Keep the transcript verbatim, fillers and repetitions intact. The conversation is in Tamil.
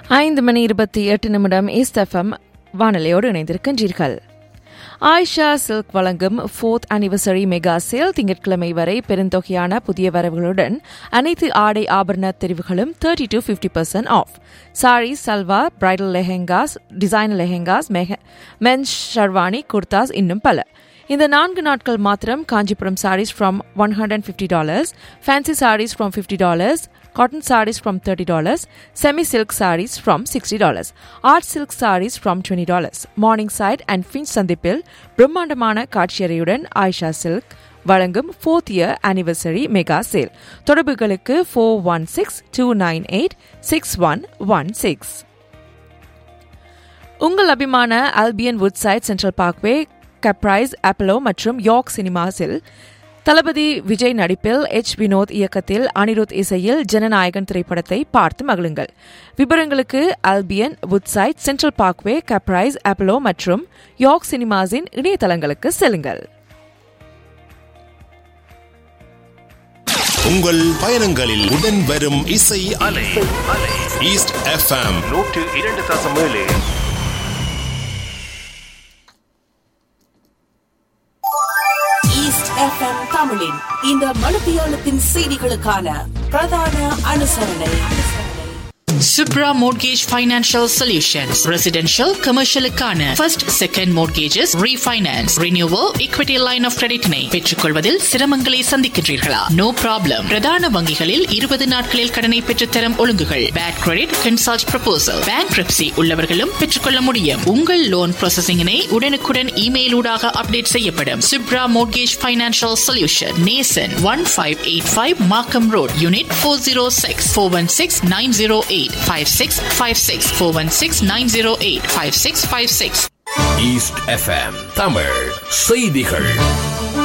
ஐந்து மணி இருபத்தி எட்டு நிமிடம் ஈஸ்ட் எஃப்எம் வானொலியோடு இணைந்திருக்கின்றீர்கள். ஆயிஷா சில்க் வழங்கும் ஃபோர்த் அனிவர்சரி மெகா சேல் திங்கட்கிழமை வரை பெருந்தொகையான புதிய வரவுகளுடன் அனைத்து ஆடை ஆபரண தெரிவுகளும் thirty to fifty percent of. Sorry, salwar, bridal lehengas, designer lehengas, men's sherwani, Gurdas, இன்னும் பல. இந்த நான்கு நாட்கள் மாத்திரம். Kanchipuram saris from one hundred fifty dollars, fancy saris from fifty dollars, cotton sarees from thirty dollars, semi-silk sarees from sixty dollars, art silk sarees from twenty dollars. Morningside and Finch சந்திப்பில் பிரம்மாண்டமான காட்சியறையுடன் ஆயிஷா சில்க் வழங்கும் fourth year anniversary mega sale. தொடர்புகளுக்கு four one six two nine eight six one one six. உங்கள் அபிமான Albion Woodside, central parkway, கப்ரைஸ், Apollo மற்றும் யார்க் சினிமாஸில் தளபதி விஜய் நடிப்பில் எச் வினோத் இயக்கத்தில் அனிருத் இசையில் ஜனநாயகன் திரைப்படத்தை பார்த்து மகிழுங்கள். விவரங்களுக்கு Albion, Woodside, central parkway, கப்ரைஸ், Apollo மற்றும் யார்க் சினிமாஸின் இணையதளங்களுக்கு செல்லுங்கள். உங்கள் பயணங்களில் உடன் வரும் இசை அலை. ஈஸ்ட் எஃப்எம் நூற்று இரண்டு தசம் ஏழு. எஃப்எம் தமிழின் இந்த மணித்தியாலத்தின் செய்திகளுக்கான பிரதான அனுசரணை. Subra Mortgage Financial Solutions. Residential, commercial க்கான first, second mortgages, refinance, renewal, equity line of credit னை பெற்றுக்கொள்வதில் சிரமங்களை சந்திக்கின்றீர்களா? No problem. பிரதான வங்கிகளில் இருபது நாட்களில் கடனை பெற்றுத்தரும் ஒழுங்குகள். Bad credit, consult proposal. Bankruptcy உள்ளவர்களும் பெற்றுக்கொள்ள முடியும். உங்கள் லோன் ப்ராசஸிங்கினை உடனுக்குடன் இமெயில் ஊடாக அப்டேட் செய்யப்படும். Subra Mortgage Financial Solution. Nason one five eight five Markham Road, Unit four oh six, four one six nine oh eight five six five six, four one six nine oh eight five six five six. East FM Tamil செய்திகள்.